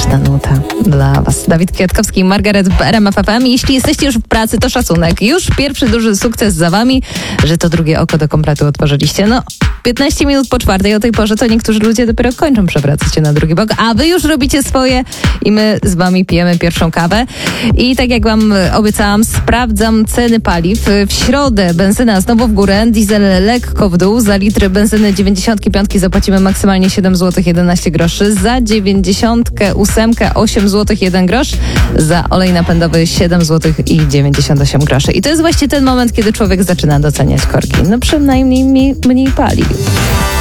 romantyczna nuta dla Was. Dawid Kwiatkowski i Margaret w RMF FM. Jeśli jesteście już w pracy, to szacunek. Już pierwszy duży sukces za Wami, że to drugie oko do kompletu otworzyliście. 15 minut po 4:00 o tej porze to niektórzy ludzie dopiero kończą przewracać się na drugi bok, a Wy już robicie swoje i my z Wami pijemy pierwszą kawę. I tak jak Wam obiecałam, sprawdzam ceny paliw. W środę benzyna znowu w górę, diesel lekko w dół. Za litr benzyny 95 zapłacimy maksymalnie 7 zł 11 groszy. Za 98 8 zł 1 grosz. Za olej napędowy 7 zł i 98 groszy. I to jest właśnie ten moment, kiedy człowiek zaczyna doceniać korki. Przynajmniej mniej pali.